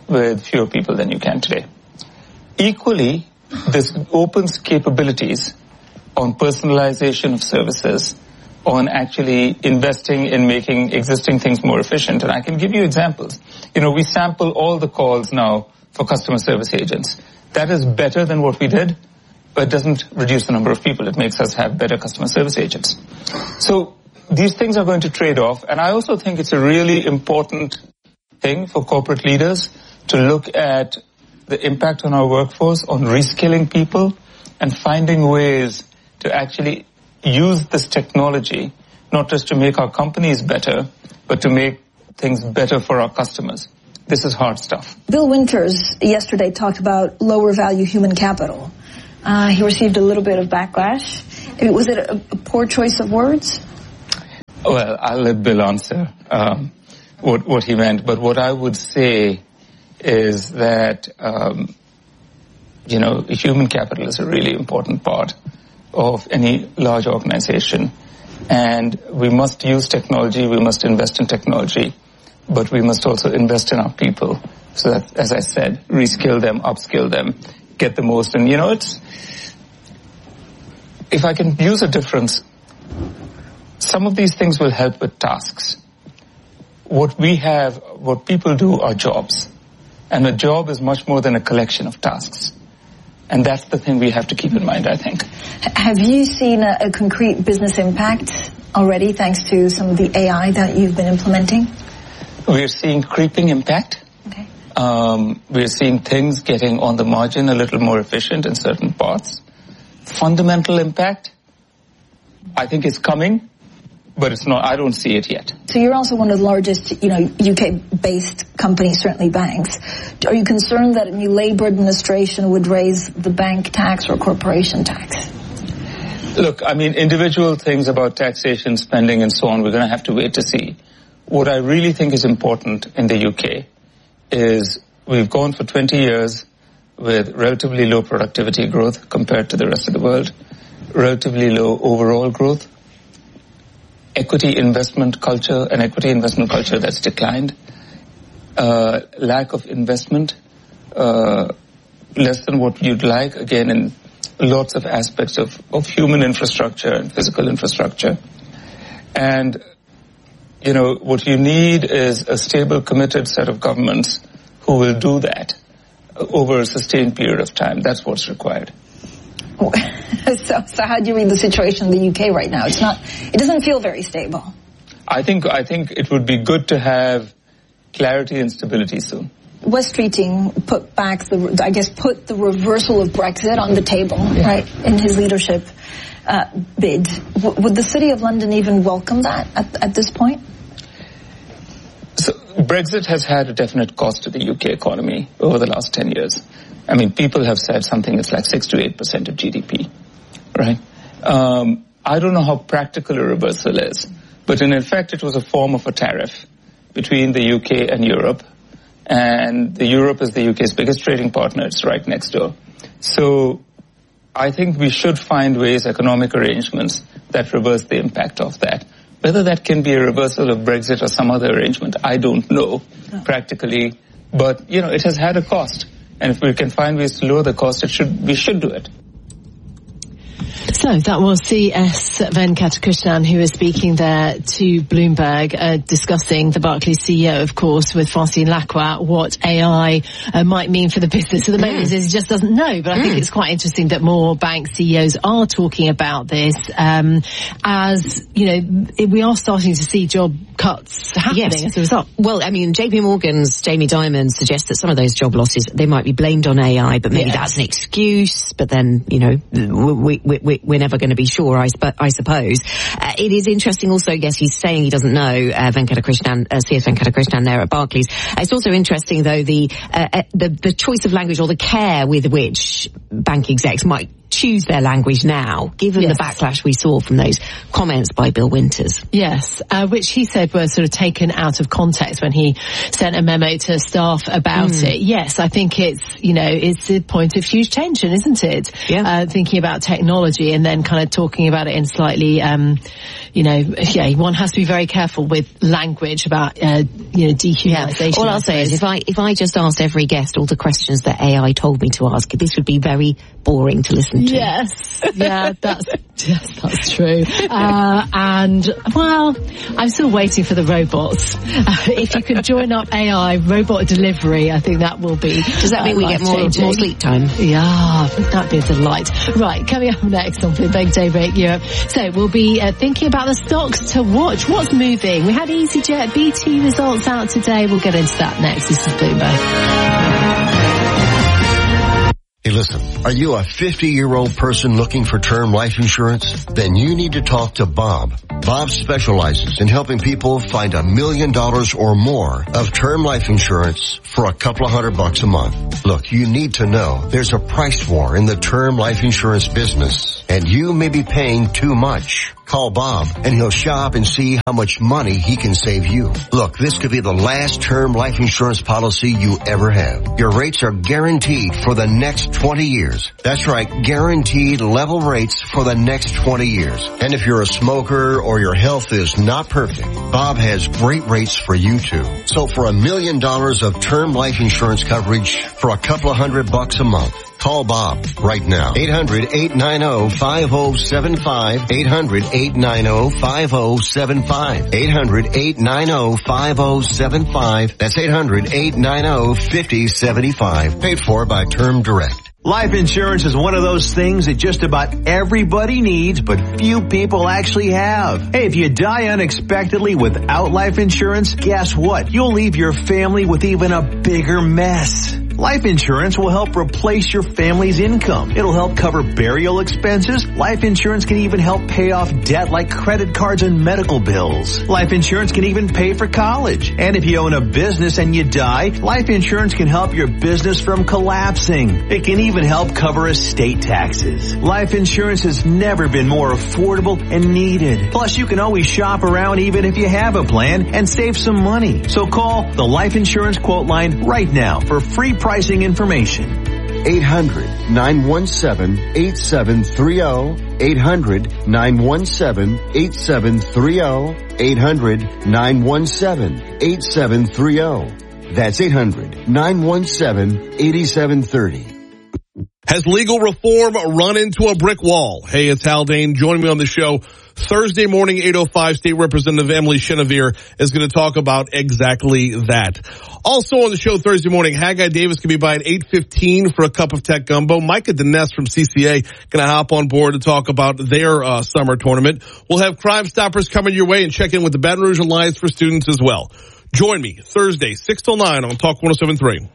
with fewer people than you can today. Equally, this opens capabilities on personalization of services, on actually investing in making existing things more efficient. And I can give you examples. You know, we sample all the calls now for customer service agents. That is better than what we did, but it doesn't reduce the number of people. It makes us have better customer service agents. So these things are going to trade off. And I also think it's a really important thing for corporate leaders to look at the impact on our workforce, on reskilling people, and finding ways to actually use this technology, not just to make our companies better, but to make things better for our customers. This is hard stuff. Bill Winters yesterday talked about lower value human capital. Uh, he received a little bit of backlash. Was it a, a poor choice of words? Well, I'll let Bill answer um, what, what he meant. But what I would say is that, um, you know, human capital is a really important part of any large organization. And we must use technology, we must invest in technology, but we must also invest in our people. So that, as I said, reskill them, upskill them, get the most. And, you know, it's, if I can use a difference, some of these things will help with tasks. What we have, what people do are jobs. And a job is much more than a collection of tasks. And that's the thing we have to keep in mind, I think. Have you seen a, a concrete business impact already thanks to some of the A I that you've been implementing? We're seeing creeping impact. Okay. Um, we're seeing things getting on the margin a little more efficient in certain parts. Fundamental impact, I think, is coming, but it's not. I don't see it yet. So you're also one of the largest, you know, U K-based companies, certainly banks. Are you concerned that a new Labour administration would raise the bank tax or corporation tax? Look, I mean, individual things about taxation, spending, and so on, we're going to have to wait to see. What I really think is important in the U K is we've gone for twenty years with relatively low productivity growth compared to the rest of the world, relatively low overall growth, equity investment culture, an equity investment culture that's declined, uh, lack of investment, uh, less than what you'd like, again, in lots of aspects of, of human infrastructure and physical infrastructure. And, you know, what you need is a stable, committed set of governments who will do that over a sustained period of time. That's what's required. so, so how do you read the situation in the U K right now? It's not, it doesn't feel very stable. I think, I think it would be good to have clarity and stability soon. Wes Streeting put back the, I guess, put the reversal of Brexit on the table, yeah. right, in his leadership uh, bid. W- would the City of London even welcome that at, at this point? So Brexit has had a definite cost to the U K economy over the last ten years. I mean, people have said something that's like six to eight percent of G D P, right? Um, I don't know how practical a reversal is, but in effect it was a form of a tariff between the U K and Europe, and the Europe is the U K's biggest trading partner. It's right next door. So I think we should find ways, economic arrangements, that reverse the impact of that. Whether that can be a reversal of Brexit or some other arrangement, I don't know oh. practically. But, you know, it has had a cost. And if we can find ways to lower the cost, it should, we should do it. So that was C S Venkatakrishnan, who was speaking there to Bloomberg, uh, discussing the Barclays C E O, of course, with Francine Lacqua, what A I uh, might mean for the business. At the moment, mm. he just doesn't know. But I mm. think it's quite interesting that more bank C E Os are talking about this, um, as, you know, we are starting to see job cuts happening yes. as a result. Well, I mean, J P Morgan's Jamie Dimon suggests that some of those job losses, they might be blamed on A I, but maybe yes. that's an excuse. But then, you know, we, we, we, we're never going to be sure, I, sp- I suppose. Uh, it is interesting also, I guess he's saying he doesn't know, uh, Venkatakrishnan, uh, C S Venkatakrishnan there at Barclays. Uh, it's also interesting, though, the, uh, the, the choice of language or the care with which bank execs might choose their language now, given yes. the backlash we saw from those comments by Bill Winters. Yes, uh, which he said were sort of taken out of context when he sent a memo to staff about mm. it. Yes, I think it's, you know, it's a point of huge tension, isn't it? Yeah. Uh, thinking about technology and then kind of talking about it in slightly, um, you know, yeah, one has to be very careful with language about, uh, you know, dehumanization. Yeah. All I'll say is if I, if I just asked every guest all the questions that A I told me to ask, this would be very boring to listen to. Yes. Yeah, that's, yes, that's true. Uh, and, well, I'm still waiting for the robots. Uh, if you could join up A I, robot delivery, I think that will be. Does that mean uh, we get more, more sleep time? Yeah, that'd be a delight. Right, coming up next on Bloomberg Daybreak Europe. So we'll be uh, thinking about the stocks to watch. What's moving? We had EasyJet, B T results out today. We'll get into that next. This is Bloomberg. Hey, listen, are you a fifty-year-old person looking for term life insurance? Then you need to talk to Bob. Bob specializes in helping people find a million dollars or more of term life insurance for a couple of hundred bucks a month. Look, you need to know there's a price war in the term life insurance business, and you may be paying too much. Call Bob and he'll shop and see how much money he can save you. Look, this could be the last term life insurance policy you ever have. Your rates are guaranteed for the next twenty years. That's right, guaranteed level rates for the next twenty years. And if you're a smoker or your health is not perfect, Bob has great rates for you too. So for a million dollars of term life insurance coverage for a couple of hundred bucks a month, call Bob right now. eight hundred, eight nine zero, five zero seven five. eight hundred, eight nine zero, five zero seven five. eight hundred, eight nine zero, five zero seven five. That's eight hundred, eight nine zero, five zero seven five. Paid for by Term Direct. Life insurance is one of those things that just about everybody needs, but few people actually have. Hey, if you die unexpectedly without life insurance, guess what? You'll leave your family with even a bigger mess. Life insurance will help replace your family's income. It'll help cover burial expenses. Life insurance can even help pay off debt like credit cards and medical bills. Life insurance can even pay for college. And if you own a business and you die, life insurance can help your business from collapsing. It can even help cover estate taxes. Life insurance has never been more affordable and needed. Plus, you can always shop around even if you have a plan and save some money. So call the Life Insurance Quote Line right now for free pricing information. eight hundred, nine one seven, eight seven three zero. eight hundred, nine one seven, eight seven three zero. eight hundred, nine one seven, eight seven three zero. That's eight hundred, nine one seven, eight seven three zero. Has legal reform run into a brick wall? Hey, it's Haldane. Join me on the show Thursday morning, eight oh five. State Representative Emily Chenevert is going to talk about exactly that. Also on the show Thursday morning, Haggai Davis can be by at eight fifteen for a cup of tech gumbo. Micah Dines from C C A going to hop on board to talk about their uh, summer tournament. We'll have Crime Stoppers coming your way and check in with the Baton Rouge Alliance for Students as well. Join me Thursday, six till nine on Talk one oh seven point three.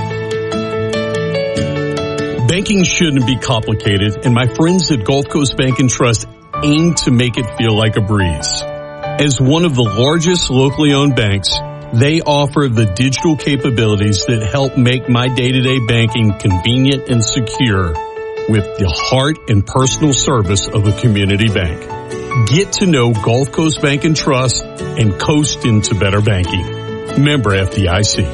Banking shouldn't be complicated, and my friends at Gulf Coast Bank and Trust aim to make it feel like a breeze. As one of the largest locally owned banks, they offer the digital capabilities that help make my day-to-day banking convenient and secure with the heart and personal service of a community bank. Get to know Gulf Coast Bank and Trust and coast into better banking. Member F D I C.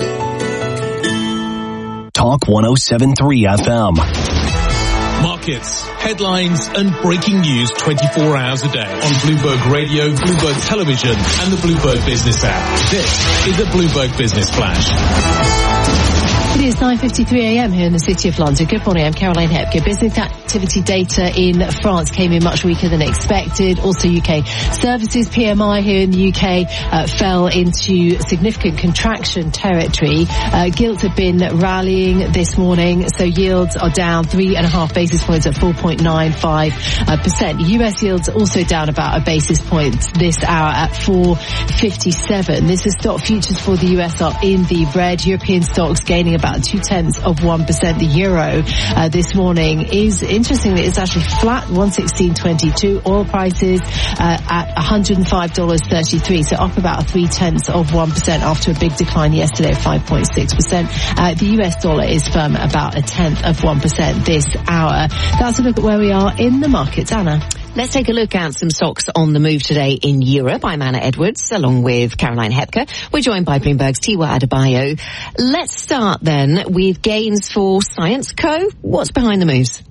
Talk one oh seven point three F M. Markets, headlines and breaking news twenty-four hours a day on Bloomberg Radio, Bloomberg Television and the Bloomberg Business app. This is the Bloomberg Business Flash. It is nine fifty-three a.m. here in the City of London. Good morning, I'm Caroline Hepker. Business activity data in France came in much weaker than expected. Also U K services P M I here in the U K uh, fell into significant contraction territory. Uh, gilts have been rallying this morning, so yields are down three and a half basis points at four point nine five percent. U S yields also down about a basis point this hour at four fifty-seven. This is stock futures for the U S up in the red. European stocks gaining about two tenths of one percent. The euro uh, this morning is interestingly it's actually flat, one sixteen twenty-two. Oil prices uh, at one hundred five dollars and thirty-three, so up about three tenths of one percent after a big decline yesterday of five point six percent. Uh, the U S dollar is firm about a tenth of one percent this hour. That's a look at where we are in the markets. Anna. Let's take a look at some stocks on the move today in Europe. I'm Anna Edwards, along with Caroline Hepker. We're joined by Bloomberg's Tiwa Adebayo. Let's start then with gains for Science Co. What's behind the moves?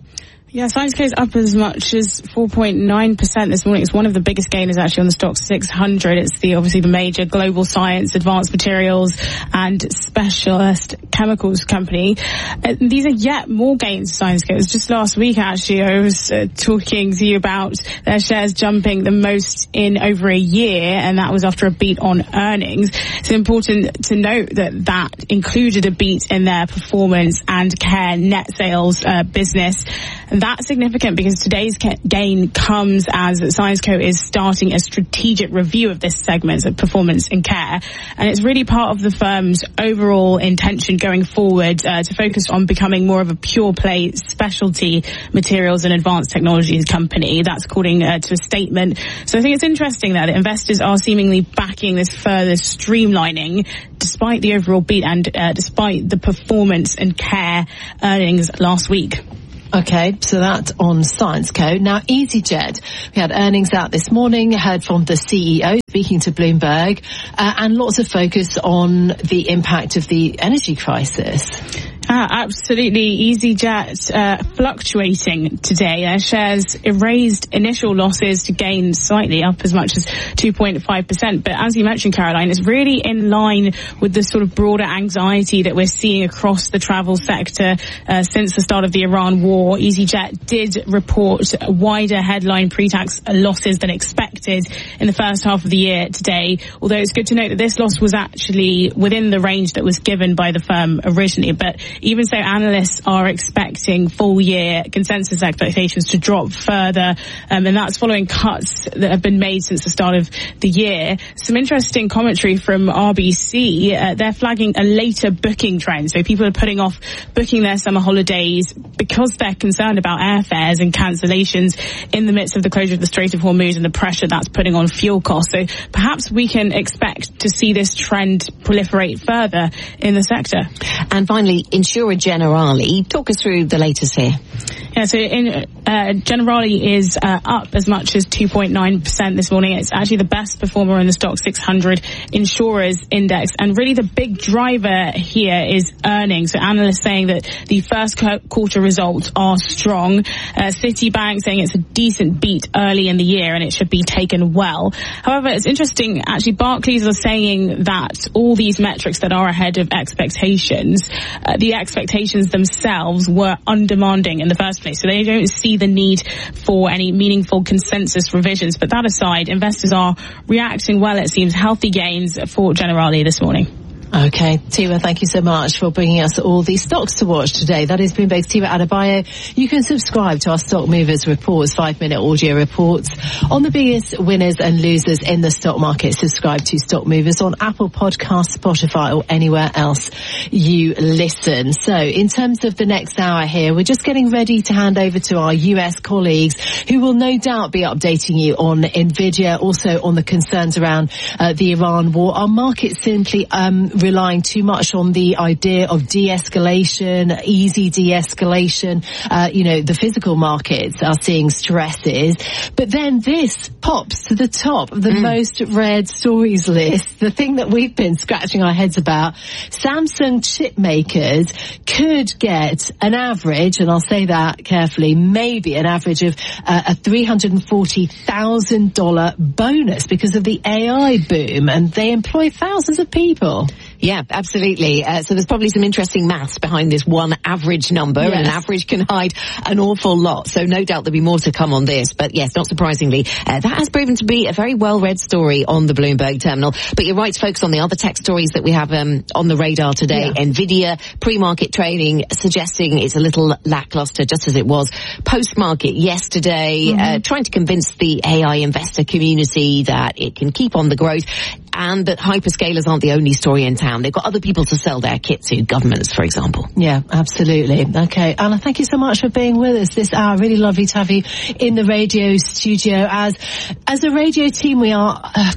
Yeah, Syensqo is up as much as four point nine percent this morning. It's one of the biggest gainers actually on the stock six hundred. It's the obviously the major global science, advanced materials and specialist chemicals company. Uh, these are yet more gains for Syensqo. It was just last week actually I was uh, talking to you about their shares jumping the most in over a year, and that was after a beat on earnings. It's important to note that that included a beat in their performance and care net sales uh, business. And that's significant because today's gain comes as Syensqo is starting a strategic review of this segment of performance and care. And it's really part of the firm's overall intention going forward uh, to focus on becoming more of a pure play specialty materials and advanced technologies company. That's according uh, to a statement. So I think it's interesting that investors are seemingly backing this further streamlining despite the overall beat and uh, despite the performance and care earnings last week. Okay, so that's on Syensqo. Now, EasyJet, we had earnings out this morning, heard from the C E O speaking to Bloomberg, uh, and lots of focus on the impact of the energy crisis. Ah, absolutely. EasyJet uh, fluctuating today. Their shares erased initial losses to gain slightly up as much as two point five percent. But as you mentioned, Caroline, it's really in line with the sort of broader anxiety that we're seeing across the travel sector uh, since the start of the Iran war. EasyJet did report wider headline pre-tax losses than expected in the first half of the year today, although it's good to note that this loss was actually within the range that was given by the firm originally. But even so, analysts are expecting full-year consensus expectations to drop further, um, and that's following cuts that have been made since the start of the year. Some interesting commentary from R B C. Uh, they're flagging a later booking trend, so people are putting off booking their summer holidays because they're concerned about airfares and cancellations in the midst of the closure of the Strait of Hormuz and the pressure that's putting on fuel costs. So perhaps we can expect to see this trend proliferate further in the sector. And finally, Insurer Generali, talk us through the latest here. Yeah, so in, uh, Generali is uh, up as much as two point nine percent this morning. It's actually the best performer in the stock six hundred insurers index. And really the big driver here is earnings. So analysts saying that the first quarter results are strong. Uh, Citibank saying it's a decent beat early in the year and it should be taken well. However, it's interesting, actually Barclays are saying that all these metrics that are ahead of expectations, uh, the expectations themselves were undemanding in the first place. So they don't see the need for any meaningful consensus revisions. But that aside, investors are reacting well, it seems. Healthy gains for Generali this morning. Okay, Tima, thank you so much for bringing us all the stocks to watch today. That is Bloomberg's Tima Adebayo. You can subscribe to our Stock Movers reports, five-minute audio reports on the biggest winners and losers in the stock market. Subscribe to Stock Movers on Apple Podcasts, Spotify, or anywhere else you listen. So, in terms of the next hour here, we're just getting ready to hand over to our U S colleagues who will no doubt be updating you on Nvidia, also on the concerns around uh, the Iran war. Our market simply um relying too much on the idea of de-escalation, easy de-escalation. Uh, you know, the physical markets are seeing stresses. But then this pops to the top of the mm. most read stories list. The thing that we've been scratching our heads about. Samsung chip makers could get an average, and I'll say that carefully, maybe an average of uh, a three hundred forty thousand dollars bonus because of the A I boom, and they employ thousands of people. Yeah, absolutely. Uh, so there's probably some interesting maths behind this one average number, yes. And an average can hide an awful lot. So no doubt there'll be more to come on this. But yes, not surprisingly, uh, that has proven to be a very well-read story on the Bloomberg terminal. But you're right to focus on the other tech stories that we have um, on the radar today. Yeah. Nvidia, pre-market trading suggesting it's a little lackluster, just as it was post-market yesterday, mm-hmm. uh, trying to convince the A I investor community that it can keep on the growth and that hyperscalers aren't the only story in town. They've got other people to sell their kit to, governments, for example. Yeah, absolutely. Okay, Anna, thank you so much for being with us this hour. Really lovely to have you in the radio studio. As as a radio team, we are uh,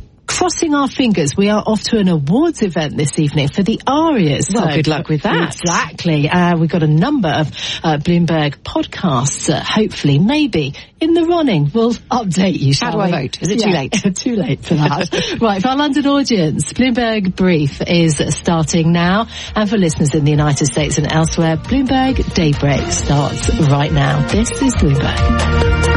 crossing our fingers. We are off to an awards event this evening for the Arias. Well, so, good luck with that. Exactly. Uh, we've got a number of uh, Bloomberg podcasts, uh, hopefully, maybe, in the running. We'll update you, shall How do we? I vote? Is it yeah, too late? Too late for that. Right, for our London audience, Bloomberg Brief is starting now. And for listeners in the United States and elsewhere, Bloomberg Daybreak starts right now. This is Bloomberg.